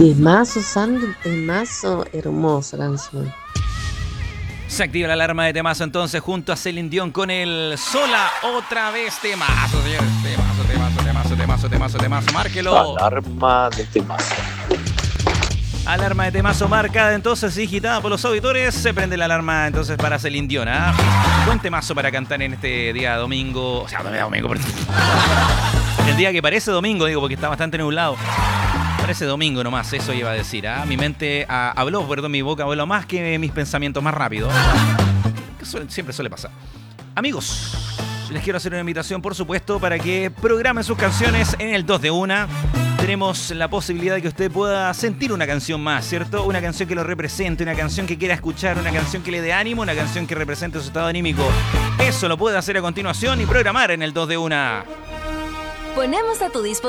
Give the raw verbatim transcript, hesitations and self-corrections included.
Temazo, Sandro, temazo, hermosa canción. Se activa la alarma de temazo entonces junto a Celine Dion con el Sola otra vez. Temazo, señores. Temazo, temazo, temazo, temazo, temazo, temazo. Márquelo. Alarma de temazo. Alarma de temazo marcada entonces, digitada por los auditores. Se prende la alarma entonces para Celine Dion, ¿ah? Buen temazo para cantar en este día domingo. O sea, domingo, perdón. El día que parece domingo, digo, porque está bastante nublado. Parece domingo nomás, eso iba a decir. ¿ah? Mi mente ah, habló, perdón, mi boca habló más que mis pensamientos más rápido. Que suele, siempre suele pasar. Amigos, les quiero hacer una invitación, por supuesto, para que programen sus canciones en el dos de una. Tenemos la posibilidad de que usted pueda sentir una canción más, ¿cierto? Una canción que lo represente, una canción que quiera escuchar, una canción que le dé ánimo, una canción que represente su estado anímico. Eso lo puede hacer a continuación y programar en el dos de una. Ponemos a tu disposición